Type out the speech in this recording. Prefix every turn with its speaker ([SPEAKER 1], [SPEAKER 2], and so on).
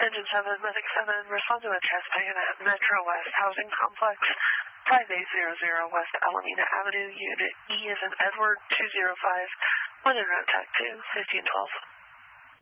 [SPEAKER 1] Engine 7, Medic 7, respond to a chest pain at Metro West Housing Complex, 5800 West Alameda Avenue, Unit E as in Edward 205, when en route, TAC 2, 1512.